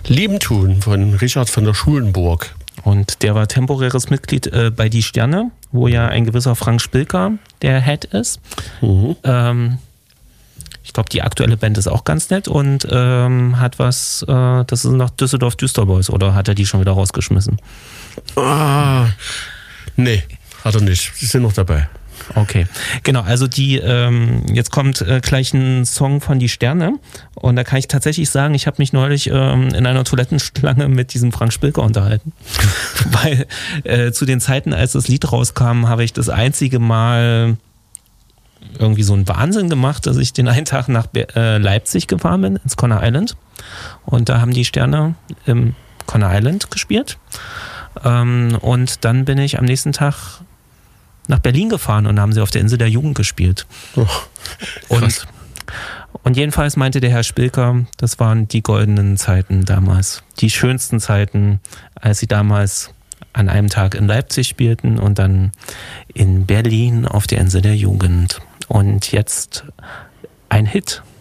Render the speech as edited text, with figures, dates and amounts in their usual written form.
Lieben tun von Richard von der Schulenburg. Und der war temporäres Mitglied bei Die Sterne, wo ja ein gewisser Frank Spilker der Head ist. Ich glaube, die aktuelle Band ist auch ganz nett und hat was, das sind noch Düsseldorf Düsterboys, oder hat er die schon wieder rausgeschmissen? Nee, hat er nicht. Sie sind noch dabei. Okay, genau, also jetzt kommt gleich ein Song von Die Sterne und da kann ich tatsächlich sagen, ich habe mich neulich in einer Toilettenschlange mit diesem Frank Spilker unterhalten, weil zu den Zeiten, als das Lied rauskam, habe ich das einzige Mal irgendwie so einen Wahnsinn gemacht, dass ich den einen Tag nach Leipzig gefahren bin, ins Conner Island, und da haben Die Sterne im Conner Island gespielt und dann bin ich am nächsten Tag nach Berlin gefahren und haben sie auf der Insel der Jugend gespielt. Und jedenfalls meinte der Herr Spilker, das waren die goldenen Zeiten damals. Die schönsten Zeiten, als sie damals an einem Tag in Leipzig spielten und dann in Berlin auf der Insel der Jugend. Und jetzt ein Hit